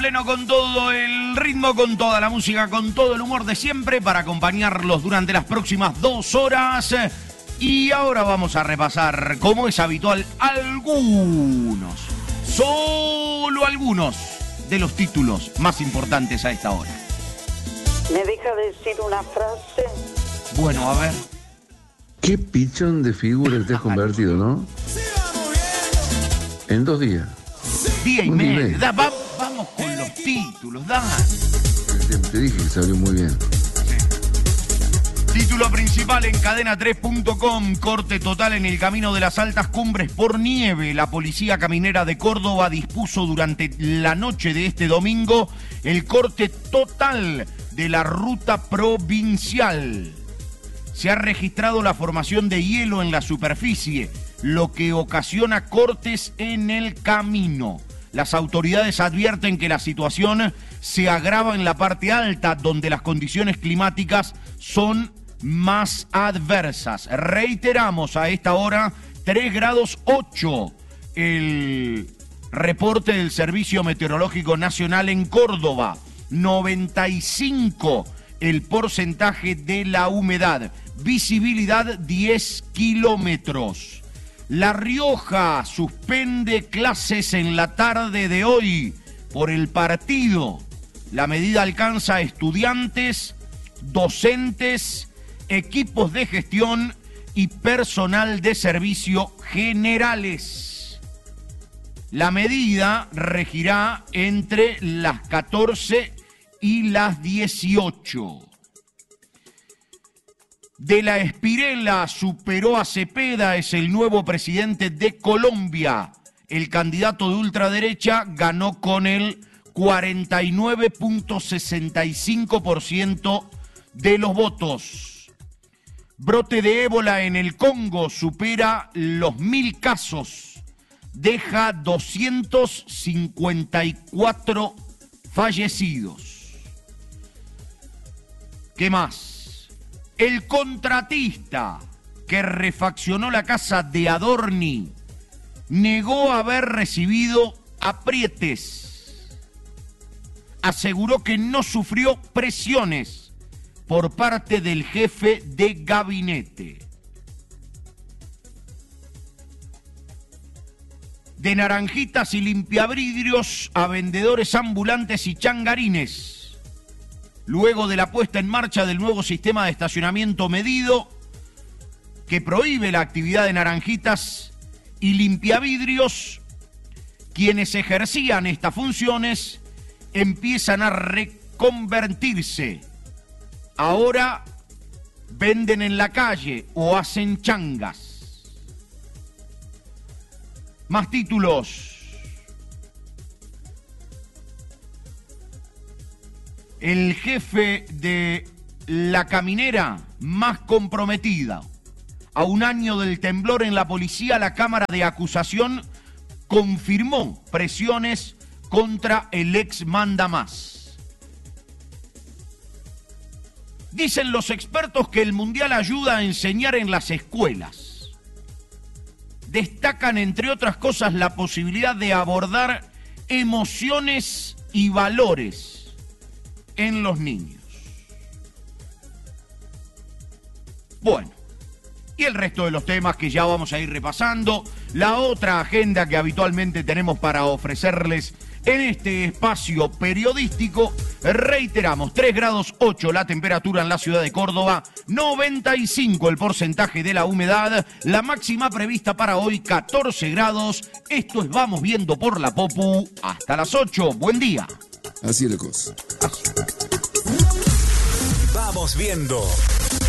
pleno con todo el ritmo, con toda la música, con todo el humor de siempre para acompañarlos durante las próximas 2 horas. Y ahora vamos a repasar, como es habitual, solo algunos de los títulos más importantes a esta hora. ¿Me deja decir una frase? Bueno, a ver. Qué pichón de figura te has convertido, ¿no? En 2 días. Día y medio. Vamos con los títulos, Te dije que salió muy bien. Título principal en cadena3.com. Corte total en el camino de las altas cumbres por nieve. La policía caminera de Córdoba dispuso durante la noche de este domingo el corte total de la ruta provincial. Se ha registrado la formación de hielo en la superficie, lo que ocasiona cortes en el camino. Las autoridades advierten que la situación se agrava en la parte alta, donde las condiciones climáticas son más adversas. Reiteramos a esta hora, 3 grados 8, el reporte del Servicio Meteorológico Nacional en Córdoba. 95 el porcentaje de la humedad. Visibilidad 10 kilómetros. La Rioja suspende clases en la tarde de hoy por el partido. La medida alcanza a estudiantes, docentes, equipos de gestión y personal de servicio generales. La medida regirá entre las 14 y las 18. De la Espirela superó a Cepeda, es el nuevo presidente de Colombia. El candidato de ultraderecha ganó con el 49.65% de los votos. Brote de ébola en el Congo supera los 1.000 casos. Deja 254 fallecidos. ¿Qué más? El contratista que refaccionó la casa de Adorni negó haber recibido aprietes. Aseguró que no sufrió presiones por parte del jefe de gabinete. De naranjitas y limpiavidrios a vendedores ambulantes y changarines. Luego de la puesta en marcha del nuevo sistema de estacionamiento medido que prohíbe la actividad de naranjitas y limpiavidrios, quienes ejercían estas funciones empiezan a reconvertirse. Ahora venden en la calle o hacen changas. Más títulos. El jefe de la caminera más comprometida. A un año del temblor en la policía, la Cámara de Acusación confirmó presiones contra el ex mandamás. Dicen los expertos que el Mundial ayuda a enseñar en las escuelas. Destacan, entre otras cosas, la posibilidad de abordar emociones y valores en los niños. Bueno, y el resto de los temas que ya vamos a ir repasando, la otra agenda que habitualmente tenemos para ofrecerles en este espacio periodístico. Reiteramos, 3 grados 8 la temperatura en la ciudad de Córdoba, 95 el porcentaje de la humedad, la máxima prevista para hoy 14 grados. Esto es Vamos Viendo por la Popu, hasta las 8, buen día. Así es la cosa. Vamos viendo.